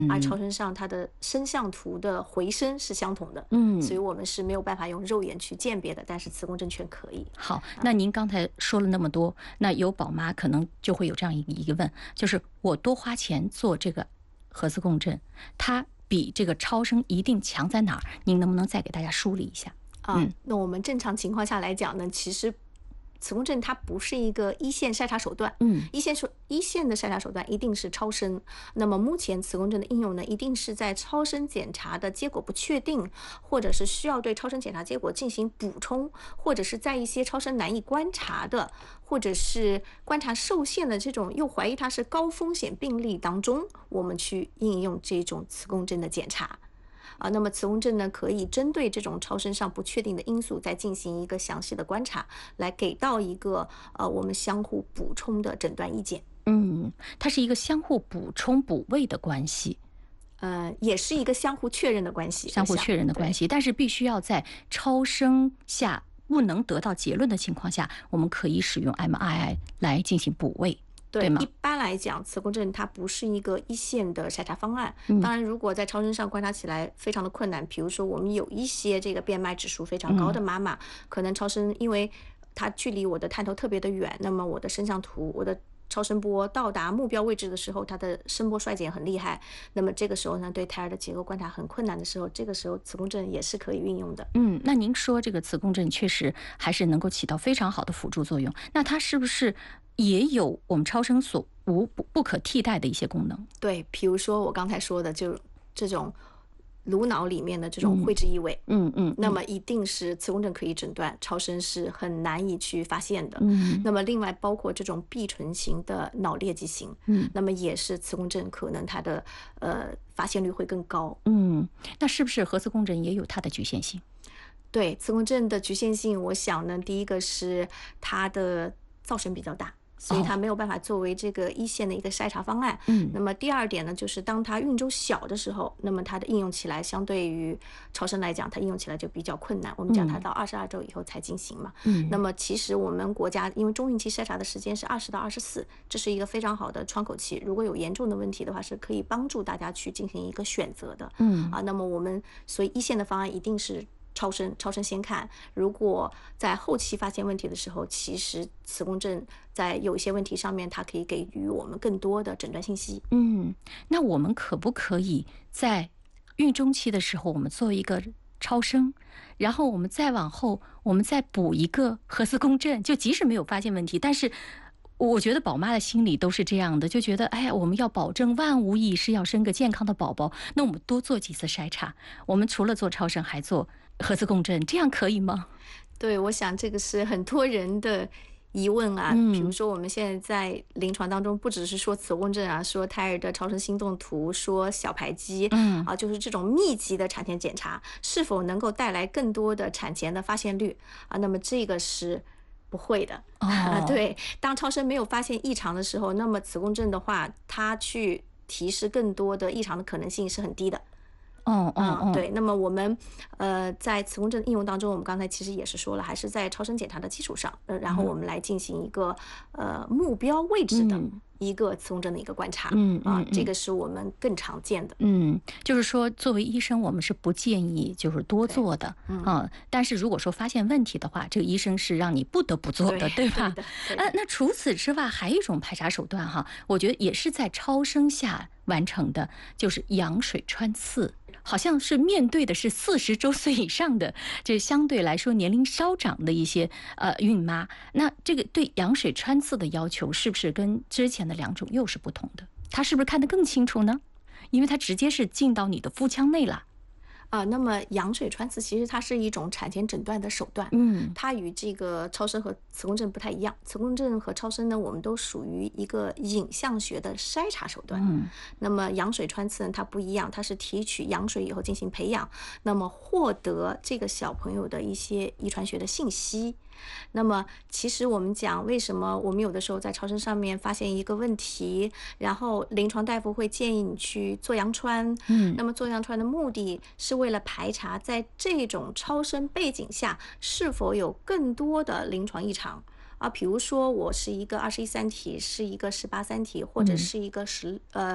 而超声上它的声像图的回声是相同的，所以我们是没有办法用肉眼去鉴别的，但是磁共振却可以。 好，那您刚才说了那么多，那有宝妈可能就会有这样一个疑问，就是我多花钱做这个核磁共振，它比这个超声一定强在哪儿？您能不能再给大家梳理一下？ 那我们正常情况下来讲呢，其实磁共振它不是一个一线筛查手段，一线的筛查手段一定是超声。那么目前磁共振的应用呢，一定是在超声检查的结果不确定，或者是需要对超声检查结果进行补充，或者是在一些超声难以观察的，或者是观察受限的这种又怀疑它是高风险病例当中，我们去应用这种磁共振的检查。那么磁共振呢，可以针对这种超声上不确定的因素，再进行一个详细的观察，来给到一个我们相互补充的诊断意见。 它是一个相互补充补位的关系， 也是一个相互确认的关系， 相互确认的关系，但是必须要在超声下不能得到结论的情况下，我们可以使用 MRI 来进行补位。 对， 吗？ 一般来讲，磁共振它不是一个一线的筛查方案。当然，如果在超声上观察起来非常的困难，比如说我们有一些这个变脉指数非常高的妈妈，可能超声因为它距离我的探头特别的远，那么我的声像图，我的超声波到达目标位置的时候，它的声波衰减很厉害。那么这个时候呢，对胎儿的结构观察很困难的时候，这个时候磁共振也是可以运用的。 那您说这个磁共振确实还是能够起到非常好的辅助作用，那它是不是也有我们超声所不可替代的一些功能？ 对，比如说我刚才说的，就这种颅脑里面的这种灰质异位，那么一定是磁共振可以诊断，超声是很难以去发现的。那么另外包括这种闭唇型的脑裂畸形，那么也是磁共振可能它的发现率会更高。 那是不是核磁共振也有它的局限性？ 对，磁共振的局限性，我想呢，第一个是它的噪声比较大，所以它没有办法作为这个一线的一个筛查方案。那么第二点呢，就是当它运周小的时候，那么它的应用起来相对于超声来讲，它应用起来就比较困难。我们讲它到22周以后才进行嘛。那么其实我们国家因为中孕期筛查的时间是20到24，这是一个非常好的窗口期。如果有严重的问题的话，是可以帮助大家去进行一个选择的。那么我们所以一线的方案一定是超声先看，如果在后期发现问题的时候，其实磁共振在有一些问题上面，它可以给予我们更多的诊断信息。 那我们可不可以在孕中期的时候，我们做一个超声，然后我们再往后，我们再补一个核磁共振，就即使没有发现问题，但是我觉得宝妈的心里都是这样的，就觉得哎呀，我们要保证万无一失，要生个健康的宝宝，那我们多做几次筛查，我们除了做超声还做核磁共振，这样可以吗？ 对，我想这个是很多人的疑问啊。比如说我们现在在临床当中，不只是说磁共振啊，说胎儿的超声心动图，说小排畸，就是这种密集的产前检查是否能够带来更多的产前的发现率啊？那么这个是不会的。对，当超声没有发现异常的时候，那么磁共振的话，它去提示更多的异常的可能性是很低的。对，那么我们在磁共振应用当中，我们刚才其实也是说了，还是在超声检查的基础上，然后我们来进行一个目标位置的一个磁共振的一个观察。这个是我们更常见的。 就是说作为医生，我们是不建议就是多做的。但是如果说发现问题的话，这个医生是让你不得不做的，对吧？那除此之外，还有一种排查手段哈，我觉得也是在超声下完成的，就是羊水穿刺。好像是面对的是40周岁以上的，这相对来说年龄稍长的一些孕妈。那这个对羊水穿刺的要求是不是跟之前的2种又是不同的？它是不是看得更清楚呢？因为它直接是进到你的腹腔内了。 那么羊水穿刺其实它是一种产前诊断的手段，它与这个超声和磁共振不太一样。磁共振和超声呢，我们都属于一个影像学的筛查手段。那么羊水穿刺呢，它不一样，它是提取羊水以后进行培养，那么获得这个小朋友的一些遗传学的信息。那么其实我们讲为什么我们有的时候在超声上面发现一个问题，然后临床大夫会建议你去做羊穿。那么做羊穿的目的是为了排查在这种超声背景下是否有更多的临床异常。比如说我是一个21三体，是一个18三体，或者是一个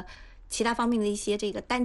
其他方面的一些这个单